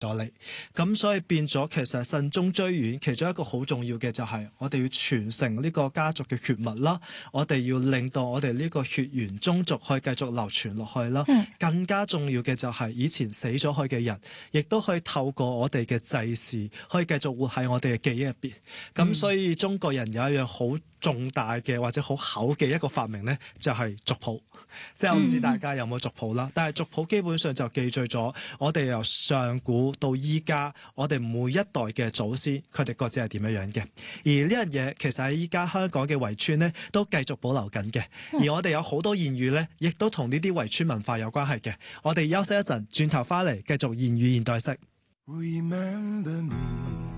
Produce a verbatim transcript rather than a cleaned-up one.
咗你。咁所以變咗其實慎終追遠，其中一個好重要嘅就係我哋要傳承呢個家族嘅血脈啦，我哋要令到我哋呢個血緣宗族可以繼續流傳落去啦。 嗯、 更加重要嘅就係以前死咗去嘅人，亦都可以透過我哋嘅祭祀，可以繼續活喺我哋嘅記憶入邊。咁、嗯、所以中國人有一樣好重大嘅或者好厚嘅一個發明呢，就係族譜。即係我唔知大家有冇族譜啦，嗯、但係族譜基本上就記載咗我哋由上古到依家，我哋每一代嘅祖先佢哋各自係點樣樣嘅。而呢樣嘢其實喺依家香港嘅圍村呢都繼續保留緊嘅。嗯、而我哋有好多諺語呢，亦都同呢啲圍村文化有關係嘅。我哋休息一陣，轉頭翻嚟繼續諺語現代式。Remember me.